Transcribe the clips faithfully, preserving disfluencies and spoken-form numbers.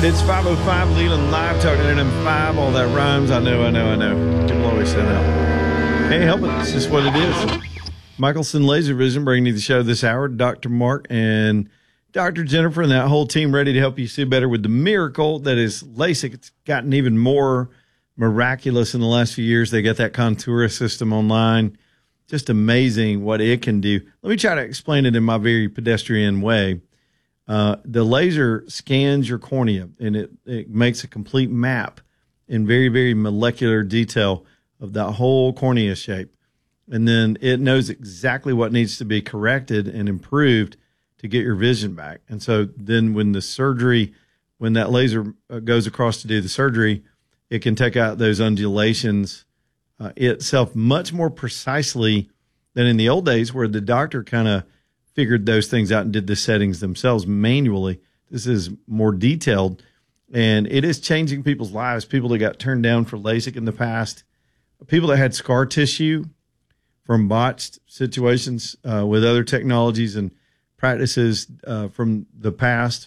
right, it's five oh five Leland Live, talking to them five. All that rhymes. I know, I know, I know. People always say that. Can't help it. It's just what it is. Michelson Laser Vision bringing you the show this hour. Doctor Mark and Doctor Jennifer and that whole team ready to help you see better with the miracle that is LASIK. It's gotten even more miraculous in the last few years. They got that Contoura system online. Just amazing what it can do. Let me try to explain it in my very pedestrian way. Uh, the laser scans your cornea, and it, it makes a complete map in very, very molecular detail of that whole cornea shape. And then it knows exactly what needs to be corrected and improved to get your vision back. And so then when the surgery, when that laser goes across to do the surgery, it can take out those undulations uh, itself much more precisely than in the old days where the doctor kind of figured those things out and did the settings themselves manually. This is more detailed, and it is changing people's lives. People that got turned down for LASIK in the past, people that had scar tissue from botched situations uh, with other technologies and practices uh, from the past.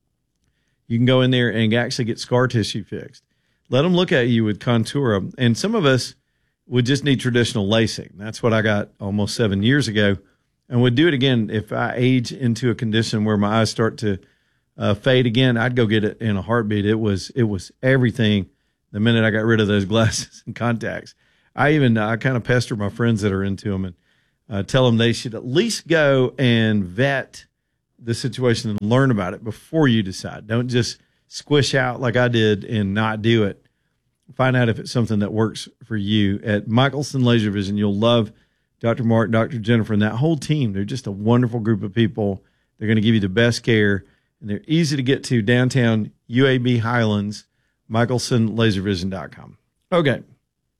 You can go in there and actually get scar tissue fixed. Let them look at you with Contoura. And some of us would just need traditional LASIK. That's what I got almost seven years ago. And would do it again if I age into a condition where my eyes start to uh, fade again. I'd go get it in a heartbeat. It was it was everything the minute I got rid of those glasses and contacts. I even I kind of pester my friends that are into them and uh, tell them they should at least go and vet the situation and learn about it before you decide. Don't just squish out like I did and not do it. Find out if it's something that works for you. At Michelson Laser Vision, you'll love Doctor Mark, Doctor Jennifer, and that whole team. They're just a wonderful group of people. They're going to give you the best care, and they're easy to get to downtown U A B Highlands, Michelson Laser Vision dot com. Okay. A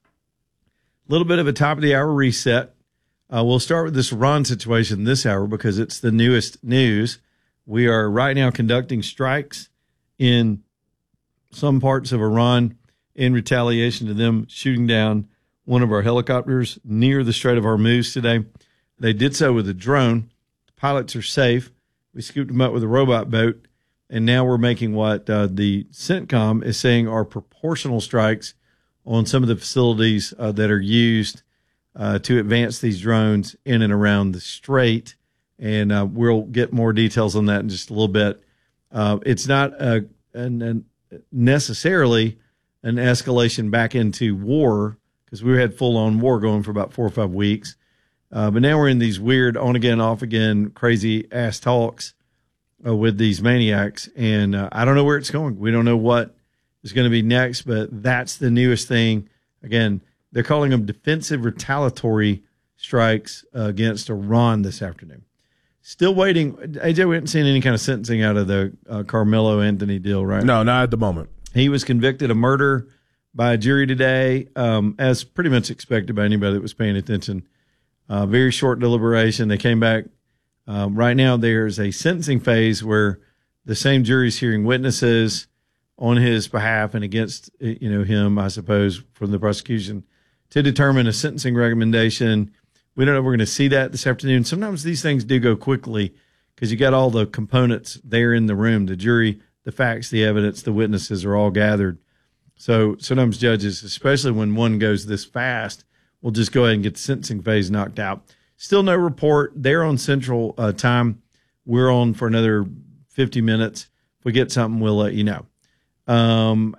little bit of a top of the hour reset. Uh, we'll start with this Iran situation this hour because it's the newest news. We are right now conducting strikes in some parts of Iran in retaliation to them shooting down one of our helicopters near the Strait of Hormuz today. They did so with a drone. The pilots are safe. We scooped them up with a robot boat, and now we're making what uh, the CENTCOM is saying are proportional strikes on some of the facilities uh, that are used uh, to advance these drones in and around the strait. And uh, we'll get more details on that in just a little bit. Uh, it's not a, an, an necessarily an escalation back into war, because we had full-on war going for about four or five weeks. Uh, but now we're in these weird on-again, off-again, crazy-ass talks uh, with these maniacs. And uh, I don't know where it's going. We don't know what is going to be next, but that's the newest thing. Again, they're calling them defensive retaliatory strikes uh, against Iran this afternoon. Still waiting. A J, we haven't seen any kind of sentencing out of the uh, Carmelo Anthony deal, right? No, not at the moment. He was convicted of murder by a jury today, um, as pretty much expected by anybody that was paying attention. Uh, very short deliberation. They came back. Um, right now, there's a sentencing phase where the same jury's hearing witnesses on his behalf and against, you know, him, I suppose, from the prosecution to determine a sentencing recommendation. We don't know if we're going to see that this afternoon. Sometimes these things do go quickly because you got all the components there in the room. The jury, the facts, the evidence, the witnesses are all gathered. So sometimes judges, especially when one goes this fast, will just go ahead and get the sentencing phase knocked out. Still no report. They're on Central uh, Time. We're on for another fifty minutes. If we get something, we'll let you know. Um,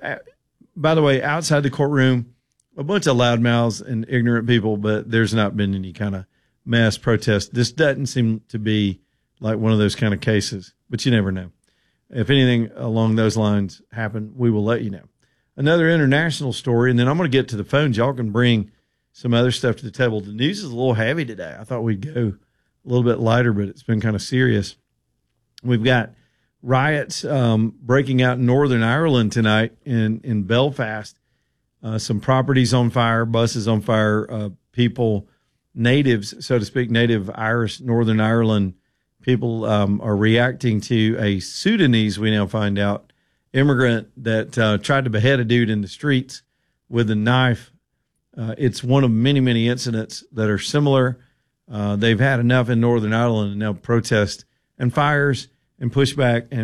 by the way, outside the courtroom, a bunch of loudmouths and ignorant people, but there's not been any kind of mass protest. This doesn't seem to be like one of those kind of cases, but you never know. If anything along those lines happen, we will let you know. Another international story, and then I'm going to get to the phones. Y'all can bring some other stuff to the table. The news is a little heavy today. I thought we'd go a little bit lighter, but it's been kind of serious. We've got riots um, breaking out in Northern Ireland tonight in, in Belfast. Uh, some properties on fire, buses on fire, uh, people, natives, so to speak, native Irish, Northern Ireland people um, are reacting to a Sudanese, we now find out, immigrant that uh, tried to behead a dude in the streets with a knife. Uh, it's one of many, many incidents that are similar. Uh, they've had enough in Northern Ireland and now protest and fires and pushback and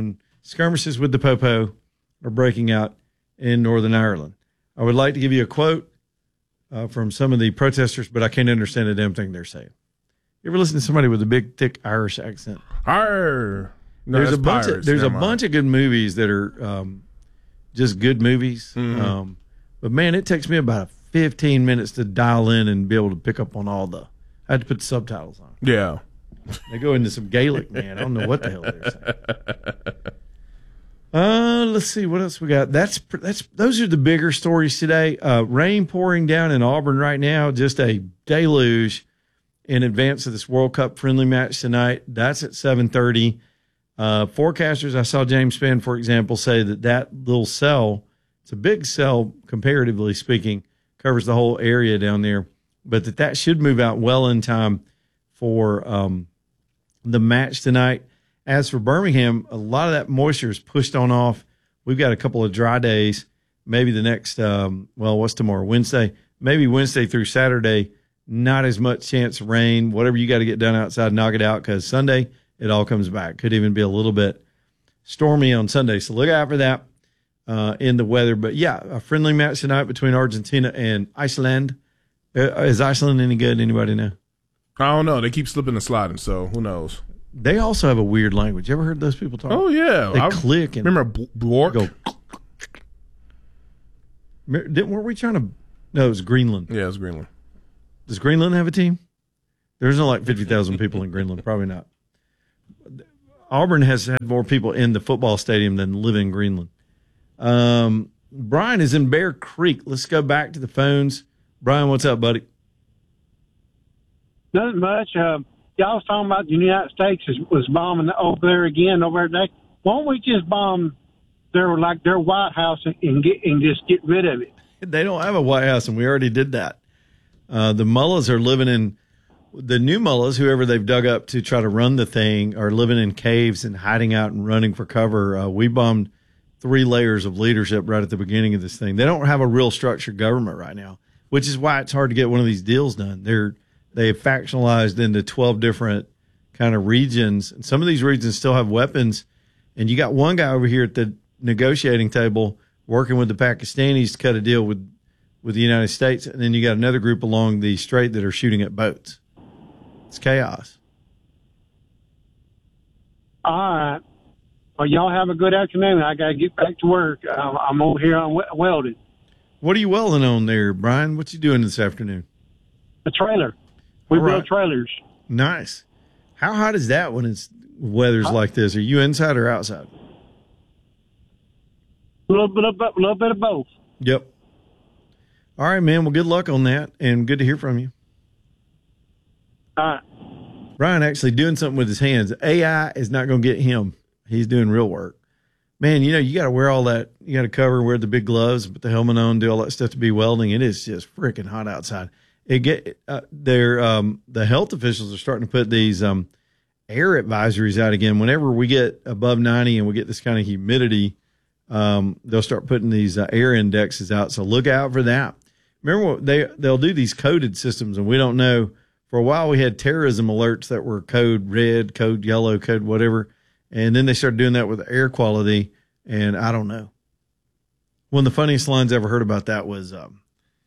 skirmishes with the Popo are breaking out in Northern Ireland. I would like to give you a quote uh, from some of the protesters, but I can't understand a damn thing they're saying. You ever listen to somebody with a big, thick Irish accent? Arr. No, there's a bunch pirates. of there's Never a mind. bunch of good movies that are um, just good movies. Mm-hmm. Um, but man, it takes me about fifteen minutes to dial in and be able to pick up on all the. I had to put the subtitles on. Yeah. They go into some Gaelic, man. I don't know what the hell they're saying. Uh, let's see what else we got. That's that's those are the bigger stories today. Uh, rain pouring down in Auburn right now, just a deluge in advance of this World Cup friendly match tonight. That's at seven thirty. Uh, forecasters, I saw James Spann, for example, say that that little cell, it's a big cell comparatively speaking, covers the whole area down there, but that that should move out well in time for um, the match tonight. As for Birmingham, a lot of that moisture is pushed on off. We've got a couple of dry days, maybe the next, um, well, what's tomorrow? Wednesday, maybe Wednesday through Saturday, not as much chance of rain. Whatever you got to get done outside, knock it out, because Sunday, it all comes back. Could even be a little bit stormy on Sunday. So look out for that uh, in the weather. But, yeah, a friendly match tonight between Argentina and Iceland. Uh, is Iceland any good? Anybody know? I don't know. They keep slipping and sliding, so who knows? They also have a weird language. You ever heard those people talk? Oh, yeah. They I click. And remember B- Bjork? go. Didn't, weren't we trying to – no, it was Greenland. Yeah, it's Greenland. Does Greenland have a team? There's not like fifty thousand people in Greenland. Probably not. Auburn has had more people in the football stadium than live in Greenland. Um, Brian is in Bear Creek. Let's go back to the phones. Brian, what's up, buddy? Nothing much. Uh, y'all was talking about the United States is, was bombing over there again over there. Why don't we just bomb their like their White House and, and get and just get rid of it? They don't have a White House, and we already did that. Uh, the mullahs are living in the new mullahs, whoever they've dug up to try to run the thing, are living in caves and hiding out and running for cover. Uh, we bombed three layers of leadership right at the beginning of this thing. They don't have a real structured government right now, which is why it's hard to get one of these deals done. They're they have factionalized into twelve different kind of regions, and some of these regions still have weapons. And you got one guy over here at the negotiating table working with the Pakistanis to cut a deal with with the United States, and then you got another group along the strait that are shooting at boats. It's chaos. All right. Well, y'all have a good afternoon. I got to get back to work. I'm, I'm over here on welding. What are you welding on there, Brian? What you doing this afternoon? A trailer. We All build right. trailers. Nice. How hot is that when it's weather's like this? Are you inside or outside? A little bit of a little bit of both. Yep. All right, man. Well, good luck on that, and good to hear from you. All right. Brian actually doing something with his hands. A I is not going to get him. He's doing real work. Man, you know, you got to wear all that. You got to cover, wear the big gloves, put the helmet on, do all that stuff to be welding. It is just freaking hot outside. It get uh, they're, um, the health officials are starting to put these um, air advisories out again. Whenever we get above ninety and we get this kind of humidity, um, they'll start putting these uh, air indexes out. So look out for that. Remember, what they they'll do these coded systems, and we don't know. For a while, we had terrorism alerts that were code red, code yellow, code whatever. And then they started doing that with air quality, and I don't know. One of the funniest lines I ever heard about that was, um,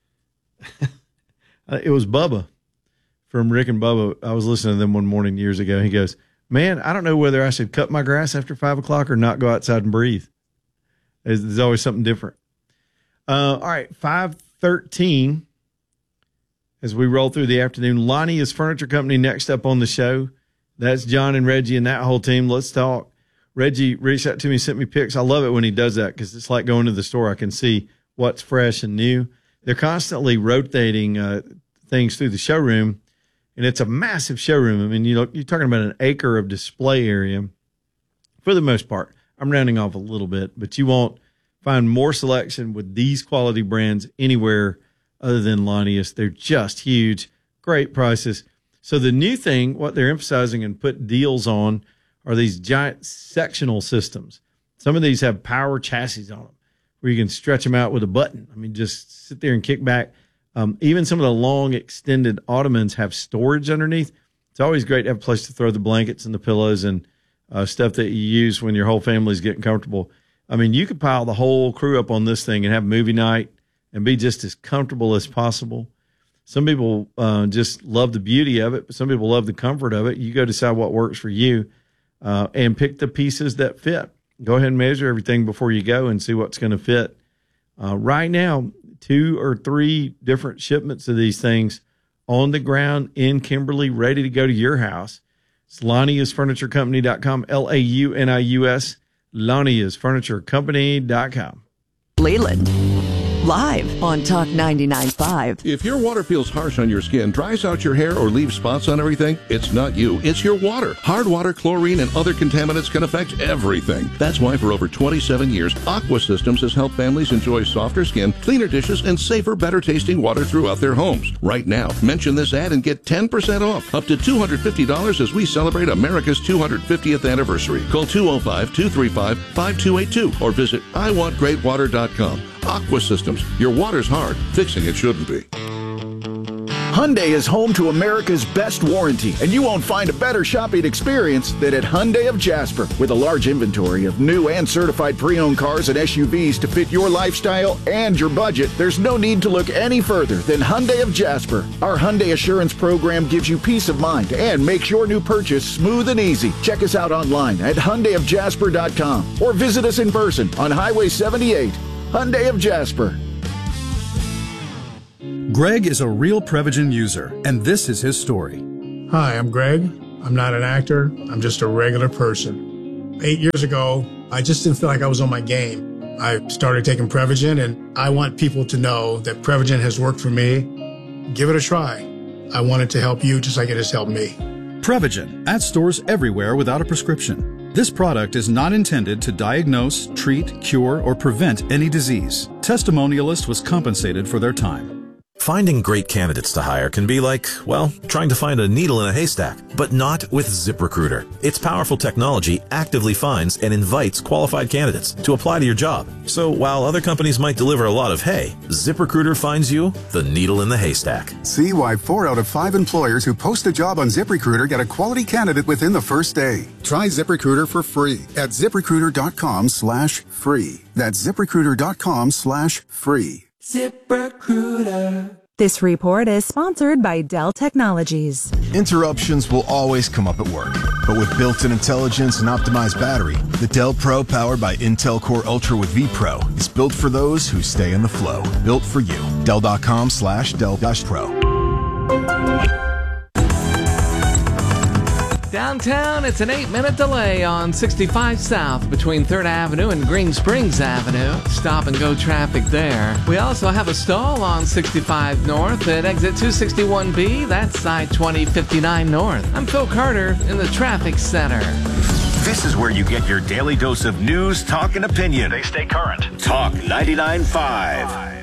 it was Bubba from Rick and Bubba. I was listening to them one morning years ago. He goes, man, I don't know whether I should cut my grass after five o'clock or not go outside and breathe. There's, there's always something different. Uh, all right, five thirteen. As we roll through the afternoon, Lonnie is Furniture Company next up on the show. That's John and Reggie and that whole team. Let's talk. Reggie reached out to me, sent me pics. I love it when he does that because it's like going to the store. I can see what's fresh and new. They're constantly rotating uh, things through the showroom, and it's a massive showroom. I mean, you know, you're talking about an acre of display area for the most part. I'm rounding off a little bit, but you won't find more selection with these quality brands anywhere other than Lonnius. They're just huge, great prices. So the new thing, what they're emphasizing and put deals on, are these giant sectional systems. Some of these have power chassis on them where you can stretch them out with a button. I mean, just sit there and kick back. Um, even some of the long extended ottomans have storage underneath. It's always great to have a place to throw the blankets and the pillows and uh, stuff that you use when your whole family's getting comfortable. I mean, you could pile the whole crew up on this thing and have movie night and be just as comfortable as possible. Some people uh, just love the beauty of it, but some people love the comfort of it. You go decide what works for you uh, and pick the pieces that fit. Go ahead and measure everything before you go and see what's going to fit. Uh, right now, two or three different shipments of these things on the ground in Kimberly, ready to go to your house. It's Lanius Furniture Company dot com, L A U N I U S, Lanius Furniture Company dot com. Leland, live on Talk ninety-nine point five. If your water feels harsh on your skin, dries out your hair, or leaves spots on everything, it's not you, it's your water. Hard water, chlorine, and other contaminants can affect everything. That's why for over twenty-seven years, Aqua Systems has helped families enjoy softer skin, cleaner dishes, and safer, better-tasting water throughout their homes. Right now, mention this ad and get ten percent off, up to two hundred fifty dollars as we celebrate America's two hundred fiftieth anniversary. Call two oh five, two three five, five two eight two or visit I want great water dot com. Aqua Systems. Your water's hard. Fixing it shouldn't be. Hyundai is home to America's best warranty, and you won't find a better shopping experience than at Hyundai of Jasper. With a large inventory of new and certified pre-owned cars and S U Vs to fit your lifestyle and your budget, there's no need to look any further than Hyundai of Jasper. Our Hyundai Assurance program gives you peace of mind and makes your new purchase smooth and easy. Check us out online at Hyundai of Jasper dot com or visit us in person on Highway seventy-eight. Hyundai of Jasper. Greg is a real Prevagen user, and this is his story. Hi, I'm Greg. I'm not an actor. I'm just a regular person. Eight years ago, I just didn't feel like I was on my game. I started taking Prevagen, and I want people to know that Prevagen has worked for me. Give it a try. I want it to help you just like it has helped me. Prevagen, at stores everywhere without a prescription. This product is not intended to diagnose, treat, cure, or prevent any disease. Testimonialist was compensated for their time. Finding great candidates to hire can be like, well, trying to find a needle in a haystack, but not with ZipRecruiter. Its powerful technology actively finds and invites qualified candidates to apply to your job. So while other companies might deliver a lot of hay, ZipRecruiter finds you the needle in the haystack. See why four out of five employers who post a job on ZipRecruiter get a quality candidate within the first day. Try ZipRecruiter for free at ZipRecruiter dot com slash free. That's ZipRecruiter dot com slash free. ZipRecruiter. This report is sponsored by Dell Technologies. Interruptions will always come up at work, but with built-in intelligence and optimized battery, the Dell Pro powered by Intel Core Ultra with vPro is built for those who stay in the flow. Built for you. Dell dot com slash Dell Pro. Downtown, it's an eight-minute delay on sixty-five South between third Avenue and Green Springs Avenue. Stop-and-go traffic there. We also have a stall on sixty-five North at exit two sixty-one B. That's side twenty fifty-nine North. I'm Phil Carter in the Traffic Center. This is where you get your daily dose of news, talk, and opinion. They stay current. Talk ninety-nine point five.